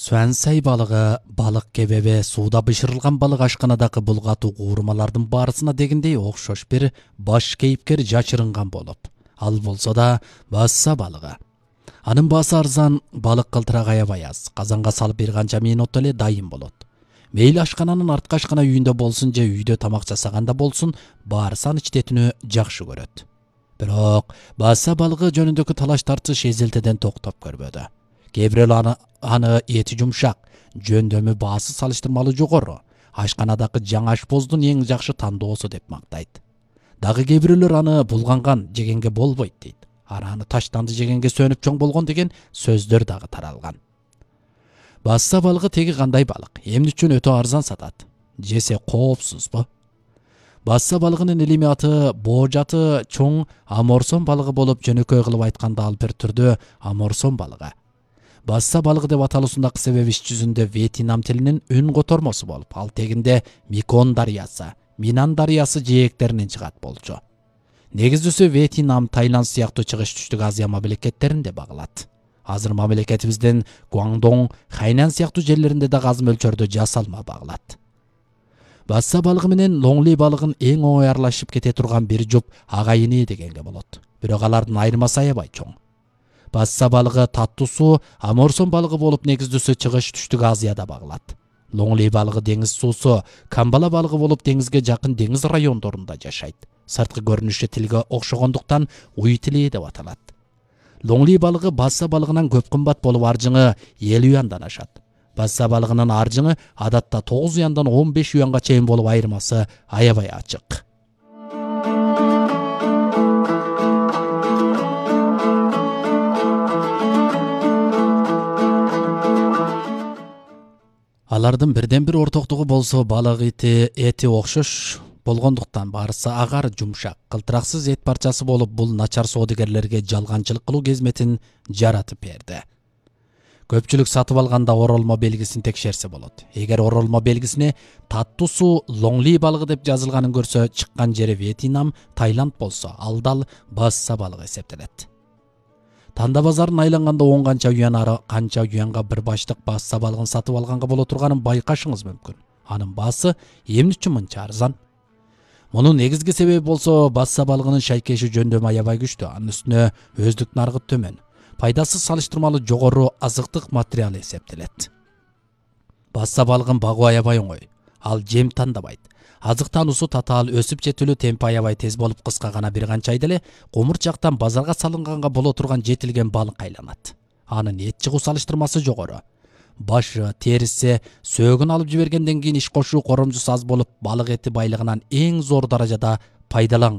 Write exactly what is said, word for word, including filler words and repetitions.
Суансай балыгы, балык кебеби, сууда бышырылган балык ашканадагы булгатуу куурмалардын баарысына дегендей окшош бир баш кейипкер жачырынган болуп. Ал болсо да басса балыгы. Анын баасы арзан, балык кылтырак аябай аз. Казанга салып бир канча минутта эле дайын болот. Мейли ашкананын артка ашкана үйүндө болсун же үйдө тамак жасаганда болсун, баарысы аны ичтетүүнү жакшы көрөт. Бирок басса балыгы жөнүндөгү талаш тартыш эзелтеден токтоп көрбөдү. Кээ бирөө аны, аны эти жумшак, жөндөмү баасы салыштырмалуу жогору, ашканадагы жаңы ашпоздун эң жакшы тандоосу деп мактайт. Дагы кээ бирөөлөр аны булганган жегенге болбойт дейт. Аны таштанды жегенге сөнүп чоң болгон деген сөздөр дагы таралган. Басса балыгы теги кандай балык? Эмне үчүн өтө арзан сатат? Жесе коопсузбу? Басса балыгынын илими аты боожаты чоң аморсон балыгы болуп, жөнөкөй кылып айтканда ал бир түрдүү аморсон балыгы. Басса балыгы деп аталуусундагы себеби иш жүзүндө Вьетнам тилинин үн котормосу болуп, ал тегинде Меконг дарыясы, Минан дарыясы жээктеринен чыгат болчу. Негиздүүсү Вьетнам, Таиланд сыяктуу чыгыш түштүк Азия мамлекеттеринде багылат. Азыр мамлекетибиздин Гуандонг, Хайнан сыяктуу жерлеринде да аз мөлчөрдө жасалма багылат. Басса балыгы менен лоңли балыгын эң оңой аралашып кете турган бир жуп агайыны дегенге болот. Бирок алардын айырмасы аябай чоң. Басса балыгы таттуусу аморсон балыгы болуп, негиздүүсү чыгыш түштүк Азияда багылат. Лоңли балыгы деңиз суусу, камбала балыгы болуп, деңизге жакын деңиз райондорунда жашайт. Сырткы көрүнүшү тилге окшогондуктан уй тили деп аталат. Лоңли балыгы басса балыгынан көп кымбат болуп, аржыңы элүү юандан ашат. Басса балыгынын аржыңы адатта тогуз юандан он беш юанга чейин болуп, айырмасы аябай ачык. Алардын бирден бир ортоктугу болсо балык эти эти окшош болгондуктан баарысы агар жумшак, кылтыраксыз эт парчасы болуп, бул начар соодагерлерге жалганчылык кылуу кезметин жаратып берди. Көпчүлүк сатып алганда оролмо белгисин текшерсе болот. Эгер оролмо белгисине таттуусу лоңли балыгы деп жазылганын көрсө, чыккан жери Вьетнам, Таиланд болсо, ал дал басса балыгы эсептелет. Танда базарын айланганда он канча юан ары канча юанга бир баштык басса балыгын сатып алганга боло турганын байкашыңыз мүмкүн. Анын баасы эмне үчүн мынча арзан? Мунун негизги себеби болсо, басса балыгынын шайкеши жөндөмү аябай күчтүү, анын үстүнө өздүк нарыгы төмөн. Пайдасы салыштырмалуу жогору азыктык материал эсептелет. Басса балыгын багуу аябай оңой. Ал жем тандабайт. Азык таануусу татаал, өсүп жетилүү темпи аябай тез болуп, кыска гана бир канча айда эле комур жактан базарга салынганга боло турган жетилген балык айланат. Анын эт чыгуу салыштырмасы жогору. Башы, териси, сөөгүн алып жибергенден кийин иш кошуу коромжусу аз болуп, балык эти байлыгынан эң зор даражада пайдаланган.